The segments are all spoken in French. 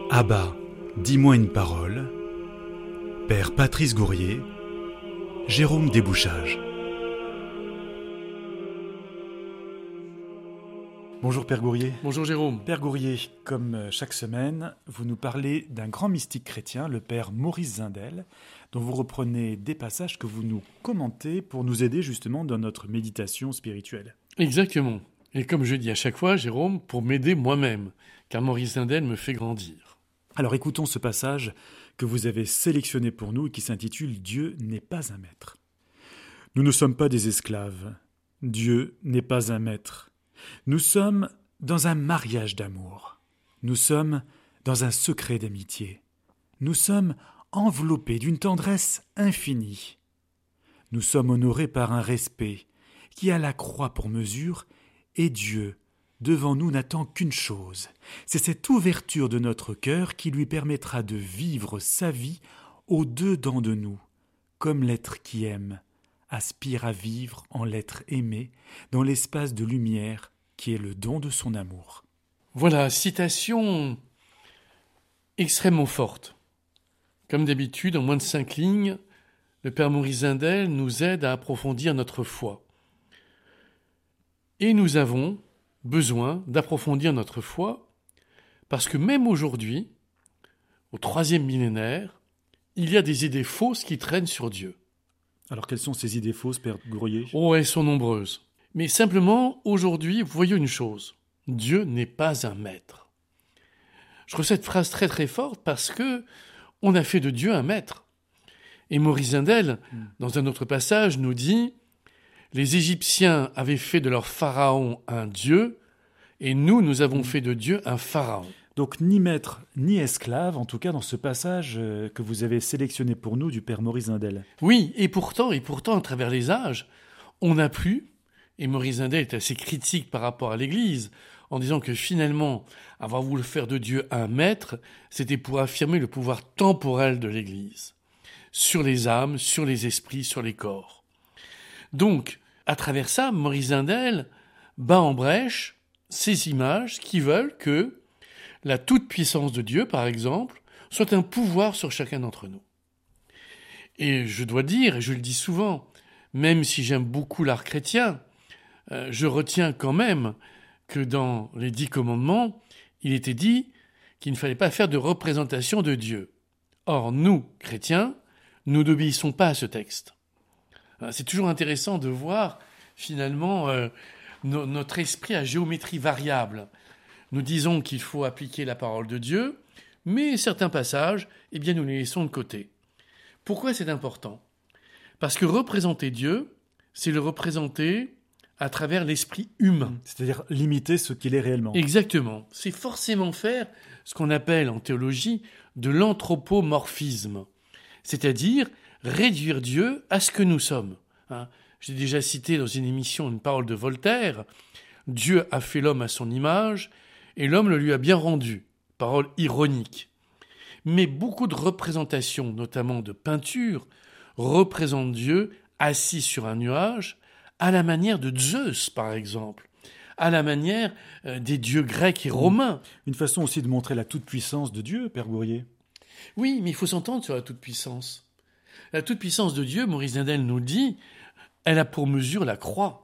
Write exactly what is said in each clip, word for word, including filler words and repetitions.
Abba, dis-moi une parole. Père Patrice Gourrier, Jérôme Débouchage. Bonjour Père Gourrier. Bonjour Jérôme. Père Gourrier, comme chaque semaine, vous nous parlez d'un grand mystique chrétien, le Père Maurice Zindel, dont vous reprenez des passages que vous nous commentez pour nous aider justement dans notre méditation spirituelle. Exactement. Et comme je dis à chaque fois, Jérôme, pour m'aider moi-même, car Maurice Zindel me fait grandir. Alors écoutons ce passage que vous avez sélectionné pour nous et qui s'intitule « Dieu n'est pas un maître ». Nous ne sommes pas des esclaves. Dieu n'est pas un maître. Nous sommes dans un mariage d'amour. Nous sommes dans un secret d'amitié. Nous sommes enveloppés d'une tendresse infinie. Nous sommes honorés par un respect qui a la croix pour mesure, et Dieu, devant nous, n'attend qu'une chose. C'est cette ouverture de notre cœur qui lui permettra de vivre sa vie au-dedans de nous, comme l'être qui aime aspire à vivre en l'être aimé dans l'espace de lumière qui est le don de son amour. Voilà, citation extrêmement forte. Comme d'habitude, en moins de cinq lignes, le Père Maurice Zindel nous aide à approfondir notre foi. Et nous avons besoin d'approfondir notre foi parce que même aujourd'hui, au troisième millénaire, il y a des idées fausses qui traînent sur Dieu. Alors quelles sont ces idées fausses, Père Gourrier ? Oh, elles sont nombreuses. Mais simplement, aujourd'hui, voyons une chose. Dieu n'est pas un maître. Je trouve cette phrase très très forte parce que on a fait de Dieu un maître. Et Maurice Zindel, mmh. dans un autre passage, nous dit « Les Égyptiens avaient fait de leur pharaon un dieu, et nous, nous avons mmh. fait de Dieu un pharaon. » Donc ni maître, ni esclave, en tout cas dans ce passage que vous avez sélectionné pour nous du Père Maurice Zindel. Oui, et pourtant, et pourtant, à travers les âges, on a pu, et Maurice Zindel est assez critique par rapport à l'Église, en disant que finalement, avoir voulu faire de Dieu un maître, c'était pour affirmer le pouvoir temporel de l'Église, sur les âmes, sur les esprits, sur les corps. Donc, à travers ça, Maurice Zindel bat en brèche ces images qui veulent que la toute-puissance de Dieu, par exemple, soit un pouvoir sur chacun d'entre nous. Et je dois dire, et je le dis souvent, même si j'aime beaucoup l'art chrétien, euh, je retiens quand même que dans les dix commandements, il était dit qu'il ne fallait pas faire de représentation de Dieu. Or, nous, chrétiens, nous n'obéissons pas à ce texte. C'est toujours intéressant de voir, finalement, euh, no- notre esprit à géométrie variable. Nous disons qu'il faut appliquer la parole de Dieu, mais certains passages, eh bien, nous les laissons de côté. Pourquoi c'est important ? Parce que représenter Dieu, c'est le représenter à travers l'esprit humain. C'est-à-dire limiter ce qu'il est réellement. Exactement. C'est forcément faire ce qu'on appelle en théologie de l'anthropomorphisme, c'est-à-dire réduire Dieu à ce que nous sommes. Hein, j'ai déjà cité dans une émission une parole de Voltaire, « Dieu a fait l'homme à son image, et l'homme le lui a bien rendu », parole ironique. Mais beaucoup de représentations, notamment de peintures, représentent Dieu assis sur un nuage, à la manière de Zeus, par exemple, à la manière euh, des dieux grecs et romains. Une façon aussi de montrer la toute-puissance de Dieu, Père Gourrier. Oui, mais il faut s'entendre sur la toute-puissance. La toute-puissance de Dieu, Maurice Zindel nous dit, elle a pour mesure la croix.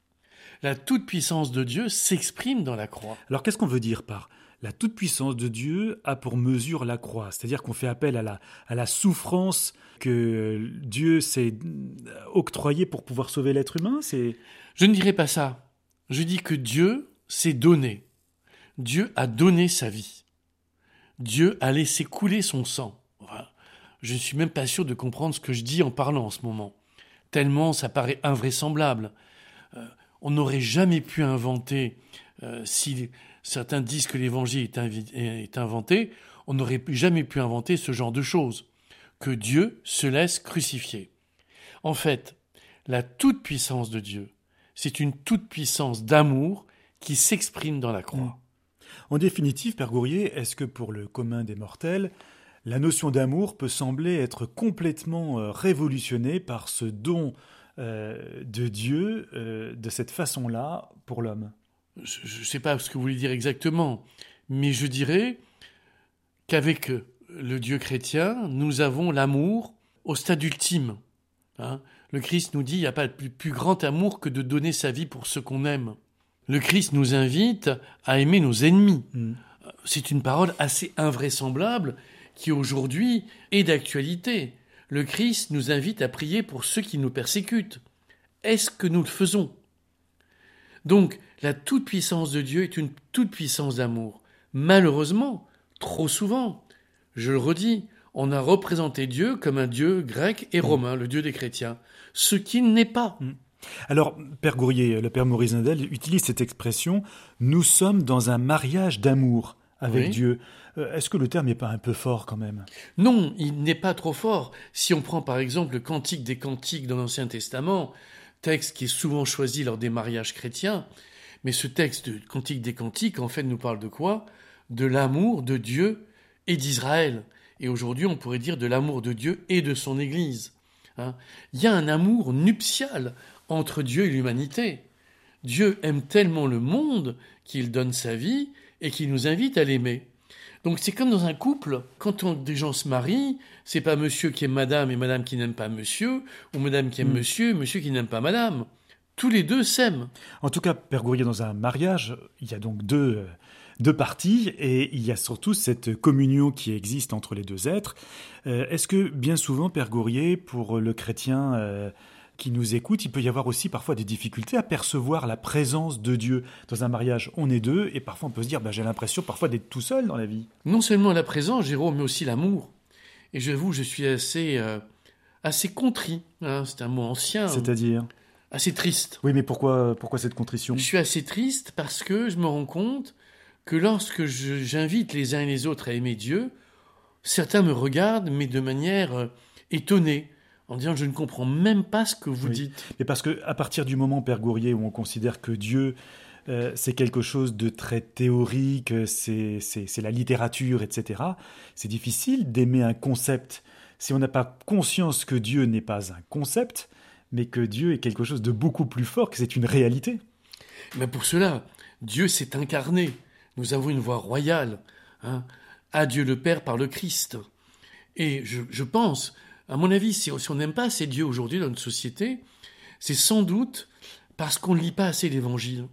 La toute-puissance de Dieu s'exprime dans la croix. Alors qu'est-ce qu'on veut dire par la toute-puissance de Dieu a pour mesure la croix ? C'est-à-dire qu'on fait appel à la, à la souffrance que Dieu s'est octroyée pour pouvoir sauver l'être humain ? C'est... Je ne dirais pas ça. Je dis que Dieu s'est donné. Dieu a donné sa vie. Dieu a laissé couler son sang. Enfin, je ne suis même pas sûr de comprendre ce que je dis en parlant en ce moment. Tellement ça paraît invraisemblable. Euh, on n'aurait jamais pu inventer, euh, si certains disent que l'évangile est, invi- est inventé, on n'aurait jamais pu inventer ce genre de choses, que Dieu se laisse crucifier. En fait, la toute-puissance de Dieu, c'est une toute-puissance d'amour qui s'exprime dans la croix. En définitive, Père Gourrier, est-ce que pour le commun des mortels, la notion d'amour peut sembler être complètement euh, révolutionnée par ce don euh, de Dieu euh, de cette façon-là pour l'homme ? Je ne sais pas ce que vous voulez dire exactement, mais je dirais qu'avec le Dieu chrétien, nous avons l'amour au stade ultime. Hein. Le Christ nous dit, il n'y a pas de plus, plus grand amour que de donner sa vie pour ceux qu'on aime. Le Christ nous invite à aimer nos ennemis. Mmh. C'est une parole assez invraisemblable qui aujourd'hui est d'actualité. Le Christ nous invite à prier pour ceux qui nous persécutent. Est-ce que nous le faisons ? Donc, la toute-puissance de Dieu est une toute-puissance d'amour. Malheureusement, trop souvent, je le redis, on a représenté Dieu comme un Dieu grec et romain, mmh. le Dieu des chrétiens, ce qui n'est pas. Mmh. Alors, Père Gourrier, le Père Maurice Zindel utilise cette expression « nous sommes dans un mariage d'amour avec oui. Dieu ». Est-ce que le terme n'est pas un peu fort quand même ? Non, il n'est pas trop fort. Si on prend par exemple le Cantique des Cantiques dans l'Ancien Testament, texte qui est souvent choisi lors des mariages chrétiens, mais ce texte de Cantique des Cantiques, en fait, nous parle de quoi ? De l'amour de Dieu et d'Israël. Et aujourd'hui, on pourrait dire de l'amour de Dieu et de son Église. Hein ? Il y a un amour nuptial entre Dieu et l'humanité. Dieu aime tellement le monde qu'il donne sa vie et qu'il nous invite à l'aimer. Donc c'est comme dans un couple, quand on, des gens se marient, c'est pas monsieur qui aime madame et madame qui n'aime pas monsieur, ou madame qui aime mmh. monsieur et monsieur qui n'aime pas madame. Tous les deux s'aiment. En tout cas, Père Gourrier, dans un mariage, il y a donc deux, euh, deux parties et il y a surtout cette communion qui existe entre les deux êtres. Euh, est-ce que bien souvent, Père Gourrier, pour le chrétien euh, qui nous écoute, il peut y avoir aussi parfois des difficultés à percevoir la présence de Dieu. Dans un mariage, on est deux, et parfois on peut se dire, bah, j'ai l'impression parfois d'être tout seul dans la vie. Non seulement la présence, Jérôme, mais aussi l'amour. Et j'avoue, je suis assez, euh, assez contrit, hein, c'est un mot ancien. C'est-à-dire hein, Assez triste. Oui, mais pourquoi, pourquoi cette contrition ? Je suis assez triste parce que je me rends compte que lorsque je, j'invite les uns et les autres à aimer Dieu, certains me regardent, mais de manière euh, étonnée. En disant, je ne comprends même pas ce que vous oui. dites. Mais parce qu'à partir du moment, Père Gourrier, où on considère que Dieu, euh, c'est quelque chose de très théorique, c'est, c'est, c'est la littérature, et cetera, c'est difficile d'aimer un concept. Si on n'a pas conscience que Dieu n'est pas un concept, mais que Dieu est quelque chose de beaucoup plus fort, que c'est une réalité. Mais pour cela, Dieu s'est incarné. Nous avons une voix royale. Hein, à Dieu le Père par le Christ. Et je, je pense... À mon avis, si on n'aime pas assez Dieu aujourd'hui dans notre société, c'est sans doute parce qu'on ne lit pas assez l'Évangile.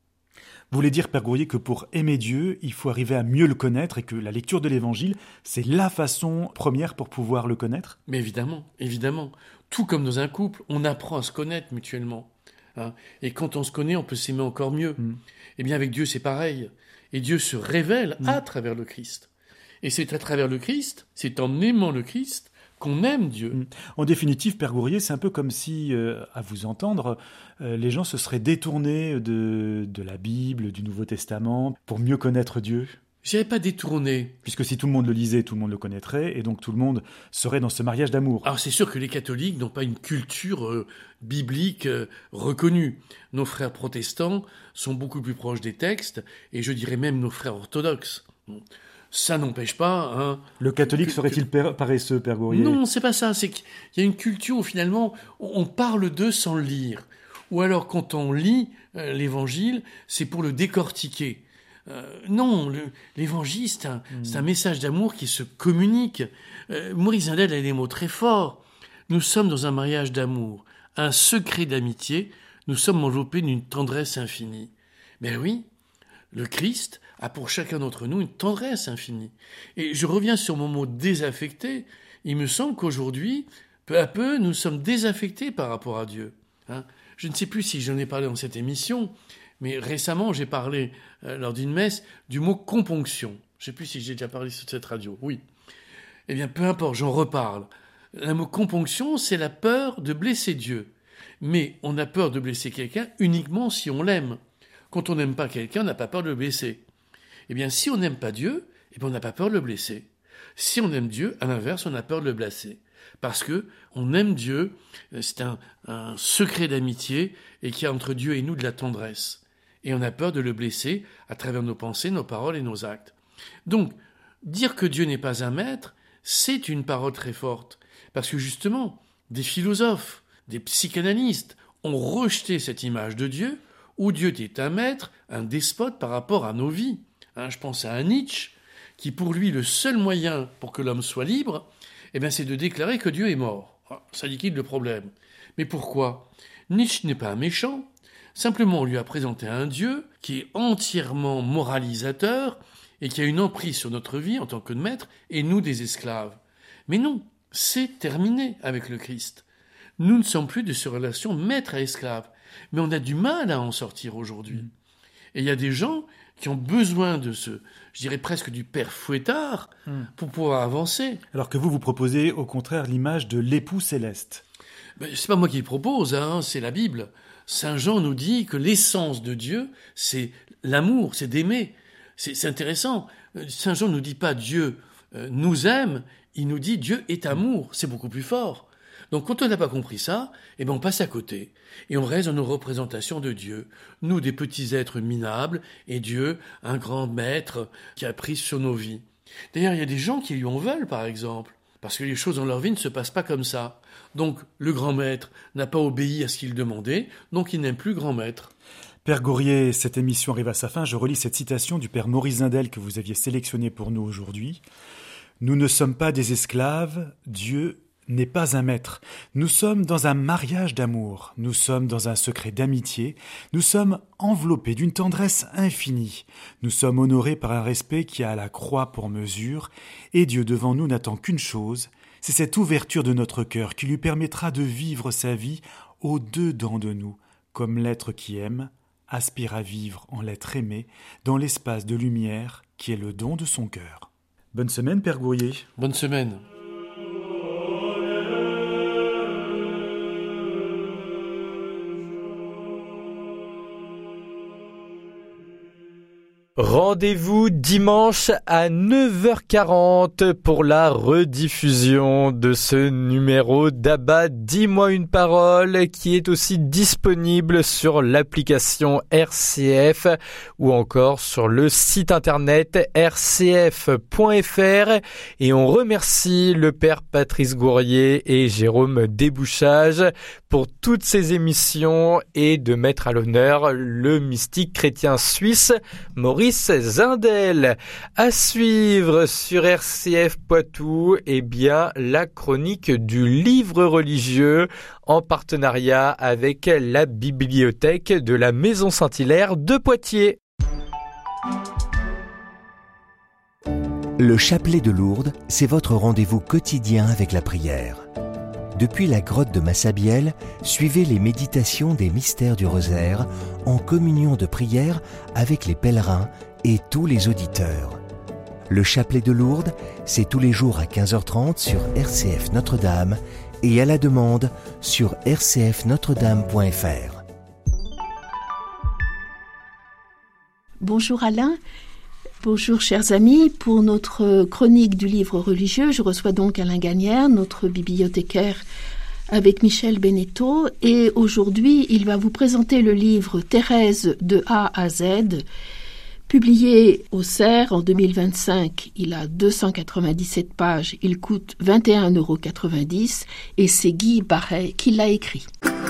Vous voulez dire, Père Gourrier, que pour aimer Dieu, il faut arriver à mieux le connaître et que la lecture de l'Évangile, c'est la façon première pour pouvoir le connaître ? Mais évidemment, évidemment. Tout comme dans un couple, on apprend à se connaître mutuellement. Hein. Et quand on se connaît, on peut s'aimer encore mieux. Mm. Eh bien, avec Dieu, c'est pareil. Et Dieu se révèle mm. à travers le Christ. Et c'est à travers le Christ, c'est en aimant le Christ, qu'on aime Dieu. En définitive, Père Gourrier, c'est un peu comme si, euh, à vous entendre, euh, les gens se seraient détournés de, de la Bible, du Nouveau Testament, pour mieux connaître Dieu. Je n'irais pas détourné. Puisque si tout le monde le lisait, tout le monde le connaîtrait, et donc tout le monde serait dans ce mariage d'amour. Alors c'est sûr que les catholiques n'ont pas une culture euh, biblique euh, reconnue. Nos frères protestants sont beaucoup plus proches des textes, et je dirais même nos frères orthodoxes. Ça n'empêche pas... Hein, le catholique que, serait-il que... paresseux, Père Gourrier ? Non, c'est pas ça. C'est qu'il y a une culture où finalement on parle d'eux sans le lire. Ou alors quand on lit euh, l'Évangile, c'est pour le décortiquer. Euh, non, le, l'Évangile, c'est un, mmh. c'est un message d'amour qui se communique. Euh, Maurice Zindel a des mots très forts. Nous sommes dans un mariage d'amour, un secret d'amitié. Nous sommes enveloppés d'une tendresse infinie. Ben oui, le Christ a pour chacun d'entre nous une tendresse infinie. Et je reviens sur mon mot désaffecté. Il me semble qu'aujourd'hui, peu à peu, nous sommes désaffectés par rapport à Dieu. Hein ? Je ne sais plus si j'en ai parlé dans cette émission, mais récemment, j'ai parlé, euh, lors d'une messe, du mot componction. Je ne sais plus si j'ai déjà parlé sur cette radio. Oui. Eh bien, peu importe, j'en reparle. Le mot componction, c'est la peur de blesser Dieu. Mais on a peur de blesser quelqu'un uniquement si on l'aime. Quand on n'aime pas quelqu'un, on n'a pas peur de le blesser. Eh bien, si on n'aime pas Dieu, eh bien, on n'a pas peur de le blesser. Si on aime Dieu, à l'inverse, on a peur de le blesser. Parce que on aime Dieu, c'est un, un secret d'amitié, et qu'il y a entre Dieu et nous de la tendresse. Et on a peur de le blesser à travers nos pensées, nos paroles et nos actes. Donc, dire que Dieu n'est pas un maître, c'est une parole très forte. Parce que justement, des philosophes, des psychanalystes ont rejeté cette image de Dieu, où Dieu est un maître, un despote par rapport à nos vies. Hein, je pense à un Nietzsche qui pour lui, le seul moyen pour que l'homme soit libre, eh bien, c'est de déclarer que Dieu est mort. Ça liquide le problème. Mais pourquoi ? Nietzsche n'est pas un méchant. Simplement, on lui a présenté un Dieu qui est entièrement moralisateur et qui a une emprise sur notre vie en tant que maître, et nous des esclaves. Mais non, c'est terminé avec le Christ. Nous ne sommes plus de ces relations maître à esclave, mais on a du mal à en sortir aujourd'hui. Mmh. Et il y a des gens qui ont besoin de ce, je dirais presque du père fouettard, mmh. pour pouvoir avancer. Alors que vous, vous proposez au contraire l'image de l'époux céleste. Ben, c'est pas moi qui le propose, hein, c'est la Bible. Saint Jean nous dit que l'essence de Dieu, c'est l'amour, c'est d'aimer. C'est, c'est intéressant. Saint Jean ne nous dit pas Dieu euh, nous aime, il nous dit Dieu est amour. C'est beaucoup plus fort. Donc quand on n'a pas compris ça, eh ben on passe à côté et on reste dans nos représentations de Dieu. Nous, des petits êtres minables, et Dieu, un grand maître qui a pris sur nos vies. D'ailleurs, il y a des gens qui lui en veulent, par exemple, parce que les choses dans leur vie ne se passent pas comme ça. Donc le grand maître n'a pas obéi à ce qu'il demandait, donc il n'est plus grand maître. Père Gourrier, cette émission arrive à sa fin. Je relis cette citation du Père Maurice Zindel que vous aviez sélectionnée pour nous aujourd'hui. « Nous ne sommes pas des esclaves, Dieu n'est pas un maître. Nous sommes dans un mariage d'amour, nous sommes dans un secret d'amitié, nous sommes enveloppés d'une tendresse infinie, nous sommes honorés par un respect qui a la croix pour mesure, et Dieu devant nous n'attend qu'une chose, c'est cette ouverture de notre cœur qui lui permettra de vivre sa vie au-dedans de nous, comme l'être qui aime, aspire à vivre en l'être aimé, dans l'espace de lumière qui est le don de son cœur. » Bonne semaine, Père Gourrier. Bonne semaine. Rendez-vous dimanche à neuf heures quarante pour la rediffusion de ce numéro d'Abba Dis-moi une parole qui est aussi disponible sur l'application R C F ou encore sur le site internet r c f point f r, et on remercie le Père Patrice Gourrier et Jérôme Débouchage pour toutes ces émissions et de mettre à l'honneur le mystique chrétien suisse Maurice Zindel. À suivre sur R C F Poitou, eh bien, la chronique du livre religieux en partenariat avec la bibliothèque de la Maison Saint-Hilaire de Poitiers. Le chapelet de Lourdes, c'est votre rendez-vous quotidien avec la prière. Depuis la grotte de Massabielle, suivez les méditations des mystères du rosaire en communion de prière avec les pèlerins et tous les auditeurs. Le chapelet de Lourdes, c'est tous les jours à quinze heures trente sur R C F Notre-Dame et à la demande sur r c f notre dame point f r. Bonjour Alain. Bonjour chers amis, pour notre chronique du livre religieux, je reçois donc Alain Gagnère, notre bibliothécaire avec Michel Beneteau, et aujourd'hui il va vous présenter le livre Thérèse de A à Z, publié au Cerf en deux mille vingt-cinq. Il a deux cent quatre-vingt-dix-sept pages, il coûte vingt et un euros quatre-vingt-dix et c'est Guy Barret qui l'a écrit.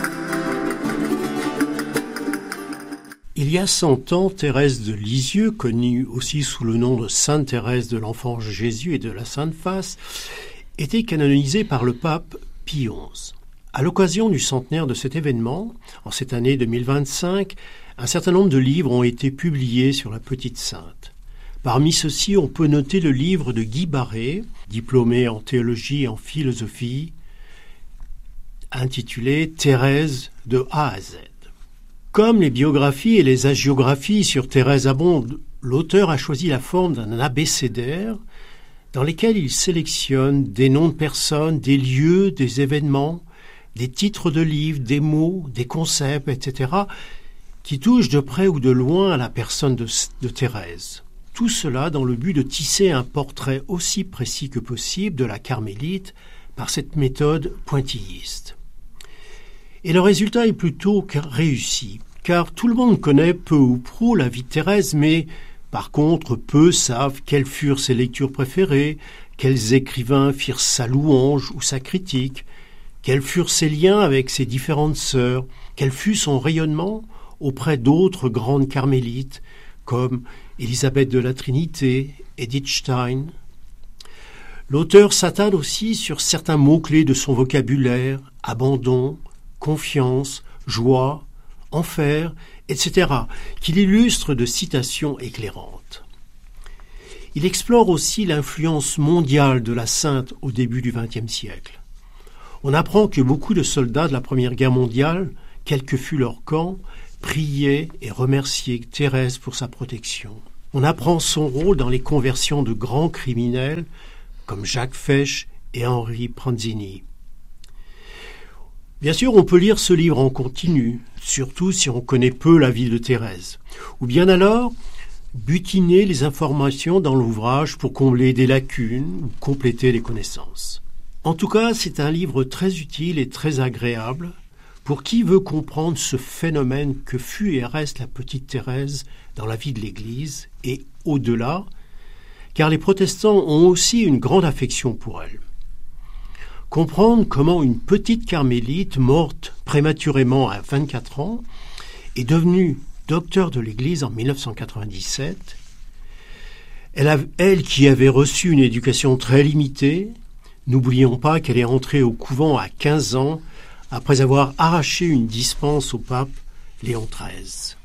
Il y a cent ans, Thérèse de Lisieux, connue aussi sous le nom de Sainte Thérèse de l'Enfant Jésus et de la Sainte Face, était canonisée par le pape Pie onze. À l'occasion du centenaire de cet événement, en cette année deux mille vingt-cinq, un certain nombre de livres ont été publiés sur la petite sainte. Parmi ceux-ci, on peut noter le livre de Guy Barret, diplômé en théologie et en philosophie, intitulé Thérèse de A à Z. Comme les biographies et les hagiographies sur Thérèse abondent, l'auteur a choisi la forme d'un abécédaire dans lesquels il sélectionne des noms de personnes, des lieux, des événements, des titres de livres, des mots, des concepts, et cetera, qui touchent de près ou de loin à la personne de, de Thérèse. Tout cela dans le but de tisser un portrait aussi précis que possible de la carmélite par cette méthode pointilliste. Et le résultat est plutôt réussi, car tout le monde connaît peu ou prou la vie de Thérèse, mais par contre peu savent quelles furent ses lectures préférées, quels écrivains firent sa louange ou sa critique, quels furent ses liens avec ses différentes sœurs, quel fut son rayonnement auprès d'autres grandes carmélites, comme Élisabeth de la Trinité, Edith Stein. L'auteur s'attarde aussi sur certains mots-clés de son vocabulaire, abandon, confiance, joie, enfer, et cetera, qu'il illustre de citations éclairantes. Il explore aussi l'influence mondiale de la sainte au début du vingtième siècle. On apprend que beaucoup de soldats de la Première Guerre mondiale, quel que fût leur camp, priaient et remerciaient Thérèse pour sa protection. On apprend son rôle dans les conversions de grands criminels comme Jacques Fesch et Henri Pranzini. Bien sûr, on peut lire ce livre en continu, surtout si on connaît peu la vie de Thérèse. Ou bien alors, butiner les informations dans l'ouvrage pour combler des lacunes ou compléter les connaissances. En tout cas, c'est un livre très utile et très agréable pour qui veut comprendre ce phénomène que fut et reste la petite Thérèse dans la vie de l'Église et au-delà, car les protestants ont aussi une grande affection pour elle. Comprendre comment une petite carmélite morte prématurément à vingt-quatre ans est devenue docteur de l'Église en mille neuf cent quatre-vingt-dix-sept, elle, a, elle qui avait reçu une éducation très limitée, n'oublions pas qu'elle est entrée au couvent à quinze ans après avoir arraché une dispense au pape Léon treize.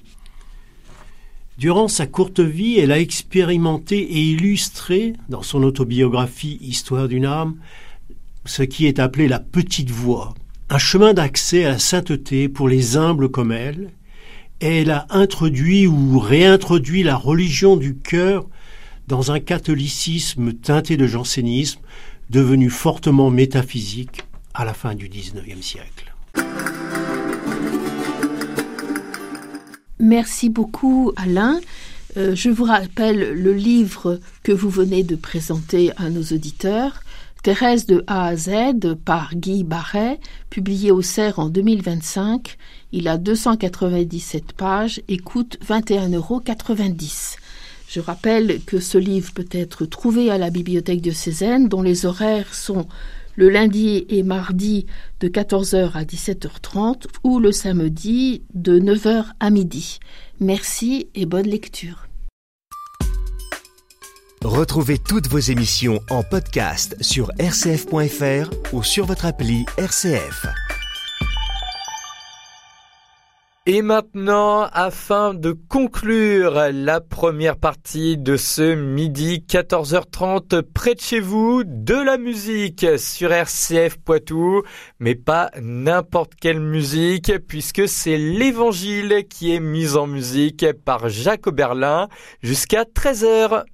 Durant sa courte vie, elle a expérimenté et illustré, dans son autobiographie « Histoire d'une âme », ce qui est appelé la petite voie, un chemin d'accès à la sainteté pour les humbles comme elle, et elle a introduit ou réintroduit la religion du cœur dans un catholicisme teinté de jansénisme, devenu fortement métaphysique à la fin du dix-neuvième siècle. Merci beaucoup Alain. Euh, je vous rappelle le livre que vous venez de présenter à nos auditeurs, Thérèse de A à Z par Guy Barret, publié au Cerf en deux mille vingt-cinq. Il a deux cent quatre-vingt-dix-sept pages et coûte vingt et un euros quatre-vingt-dix. Je rappelle que ce livre peut être trouvé à la bibliothèque diocésaine, dont les horaires sont le lundi et mardi de quatorze heures à dix-sept heures trente ou le samedi de neuf heures à midi. Merci et bonne lecture. Retrouvez toutes vos émissions en podcast sur r c f point f r ou sur votre appli R C F. Et maintenant, afin de conclure la première partie de ce midi quatorze heures trente près de chez vous, de la musique sur R C F Poitou, mais pas n'importe quelle musique, puisque c'est l'Évangile qui est mis en musique par Jacques Oberlin jusqu'à treize heures.